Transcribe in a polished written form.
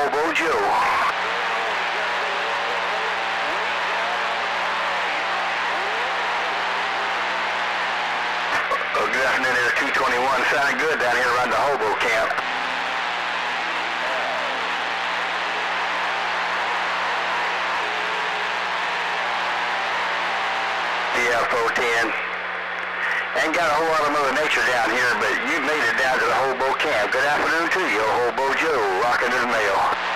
Hobo Joe. Oh, good afternoon, there's 221. Sounding good down here around the Hobo camp. Yeah, 410. Ain't got a whole lot of Mother Nature down here, but you made it down to the Hobo camp. Good afternoon to you, Hobo Joe, rocking his mail.